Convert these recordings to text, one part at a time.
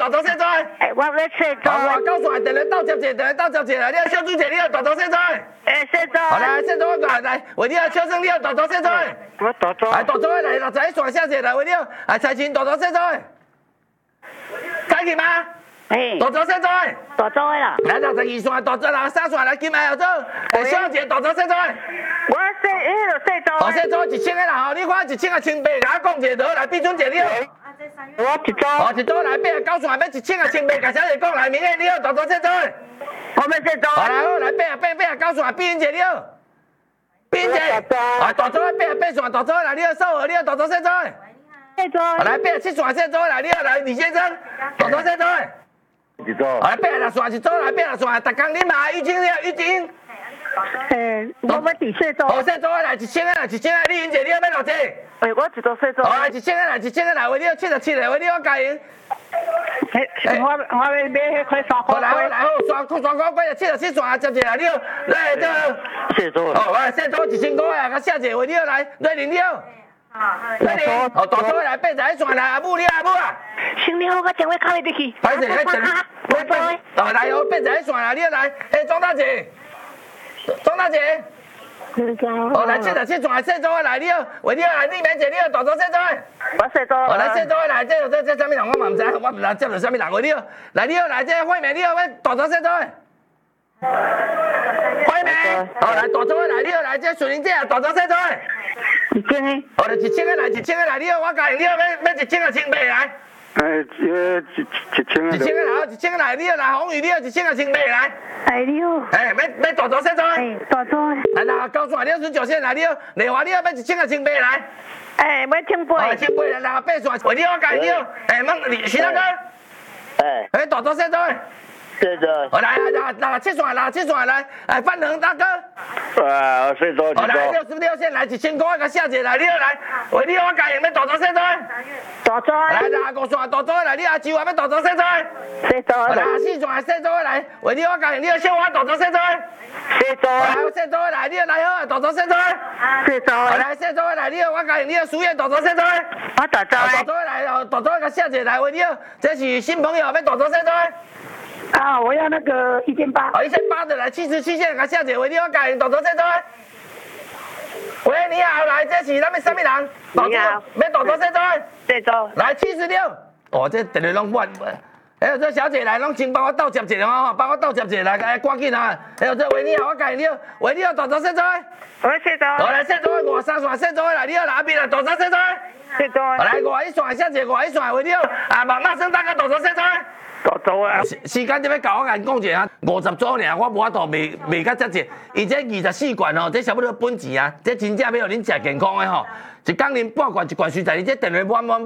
大头洗做。 我要洗做。 外九线电话斗接者，电话斗接者来，你小主姐，你大头洗做。 洗做。 好来，洗做来，为你笑声，你大头洗做。 我大做。 大做来，61线下者来，为你财前大头洗做。开去吗？大做洗做。 大做啦。 来62线大做，63线来，金来后做。小姐大头洗做。 我洗做。 洗做1000个啦，你看1000个1,800，甲我讲一个来，比准一了。 我一组。 一组来89线，要1000个1,800，甲小姐讲来，明天你要大头洗做。 我要洗做。 好来好来89线，比准一了。比准。大做88线，大做来，你要收号，你要大头洗做。 洗做。 来87线洗做来，你要来李先生，大头洗做。 一组。 来86线一组来86线，逐工你嘛玉晶了玉晶。 我要伫洗做。 洗做来1000个来，1000个，你云姐你要偌济？ 我一组洗做。 来1000个来，1000个来，为你要77个，为你要加赢。 我要买迄块山块。 来好，山块就77线接者来，你要来这。 洗做。 来洗做1000块啊，甲下者为你要来瑞玲了。瑞玲，大做来81线来，阿母你阿母啊。 兄弟，我电话敲你去。 歹势，来来哦81线啦，你要来，庄大姐。庄大姐，来77线洗做来，你要为你要来，你免坐，你要大做洗做。 我洗做。 来洗做来，这啥物人我嘛唔知，我唔知接到啥物人，为你要来，你要来这惠美，你要大做洗做。惠美，来大做来，你要来这顺英姐大做洗做。 1,000个。 来1000个来，1000个来，你要我教你要1000个1,800来。 1000个。 1000个来，1000个来，你要来红鱼，你要1000个1,800来。要大做洗做。 大做。 来9线，你要19线来，你要丽华，你要1000个1,800来。 要1,800。 1,800来8线，为你我教你要，徐大哥。大做洗做。 洗做。 来7线来，范恒大哥。 我洗做。 来66线来1000块，甲下者来，你要来，为你我教你要大做洗做。 大做。 来65线大做来，你阿舅要大做洗做。 洗做。 来4线洗做来，为你我教你要小我大做洗做。 洗做。 来洗做来，你要来好大做洗做。 洗做。 来洗做来，你要我教你要输液大做洗做。 我大做。 大做来，大做甲下者来，为你要，这是新朋友要大做洗做。 我要那个1800。 1800的来77线甲下者，为你我教你大做洗做。喂，你好，来，这是咱们什么人？ 你好。 要大做洗做。 洗做。 来76。这电话拢满。这小姐来，拢先帮我倒接一个哦，帮我倒接一个来，赶紧啊！这维尼好，我教你了，维尼好大做洗做。 我洗做。 来洗做53线洗做来，你要来边来大做洗做。 洗做。 来51线，下者51线，维尼好马上大家大做洗做。 大做啊！ 时间就要到，我甲你讲一下，50组尔，我无法度卖到遮济，伊这24罐吼，这差不多本钱啊，这真正要互恁食健康的吼。一工啉半罐，一罐水在你这电话满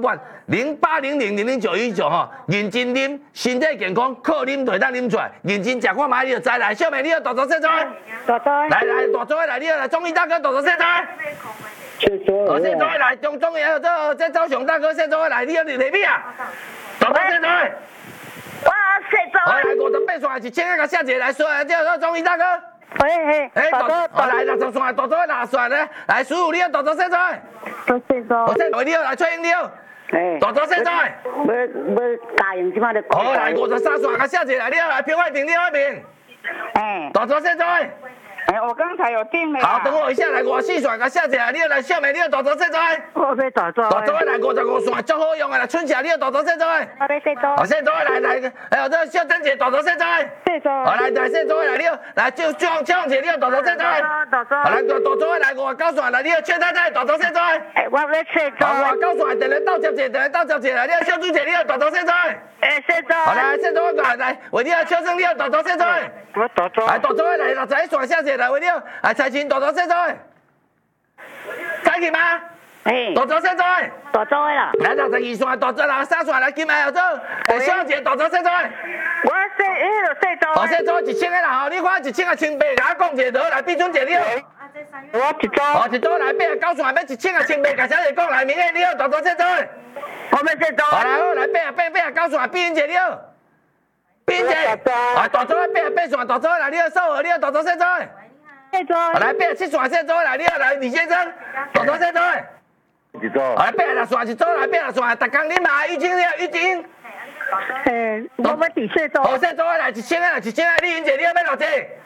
0800000919吼，认真啉，身体健康，靠啉就当啉出来，认真食看卖你就知来。小妹，你要大做洗做？ 大做。 来大做来，你要来中医大哥大做洗做？ 洗做。 洗做来，中医还有这周雄大哥洗做来，你要来边啊？大做洗做？ 我洗做。 来58线1000个甲下者来说，这中医大哥。 大做。 来60线，大做60线咧，来师傅你要大做洗做？ 我洗做。 我洗你要来吹你要。大做洗做。 要加用即摆咧。 好，来53线甲下者来，你要来平外平，你外平。大做洗做。 我刚才有订了。 好，等我一下来54线甲下者来，你要来小妹，你要大做洗做？ 我要大做。 大做来55线，足好用的啦，春霞你要大做洗做？ 我要洗做。 洗做来，这小珍姐大做洗做？ 洗做。 来洗做来，你要来就张姐你要大做洗做？ 大做。 来大做来59线来，你要缺太太大做洗做？ 我要洗做。 59线电话斗接者，电话斗接者来，你要小主姐你要大做洗做？ 洗做。 来洗做来，为你要笑声你要大做洗做？ 我大做。 大做来61线下者来，为你要财前大做洗做？开去吗？大做洗做？ 大做啦。 来62线大做63线来，金来后做，小姐大做洗做？ 我洗做。 洗做1000个啦，你看1000个1,800，甲我讲一个来，比准一了。 我一组。 一组来89线，要1000个1,800，甲小姐讲来，明天你要大做洗做？ 我要洗做。 来好，来89线，比准一了。比准。大做88线，大做来，你要收号，你要大做洗做？ 洗做。 来87线洗做来，你要来李先生，大做洗做？ 一组。 来86线一组来86线，逐工你嘛玉晶了，玉晶。 我要第四组。 好，说做来一千啊，一千啊，丽云姐，你要要偌济？